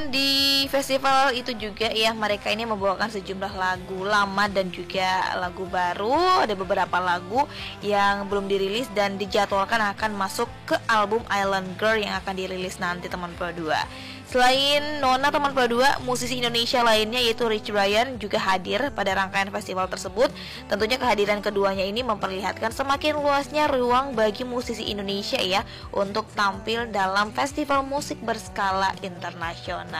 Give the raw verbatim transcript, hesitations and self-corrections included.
Di festival itu juga ya, mereka ini membawakan sejumlah lagu lama dan juga lagu baru. Ada beberapa lagu yang belum dirilis dan dijadwalkan akan masuk ke album Island Girl yang akan dirilis nanti teman Pro dua. Selain Nona teman Pro dua, musisi Indonesia lainnya yaitu Rich Brian juga hadir pada rangkaian festival tersebut. Tentunya kehadiran keduanya ini memperlihatkan semakin luasnya ruang bagi musisi Indonesia ya untuk tampil dalam festival musik berskala internasional.